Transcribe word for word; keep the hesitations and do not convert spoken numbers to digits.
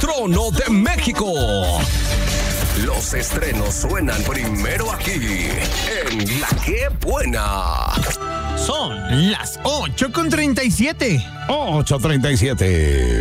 Trono de México. Los estrenos suenan primero aquí, en La Que Buena. Son las ocho con treinta y siete. ocho treinta y siete.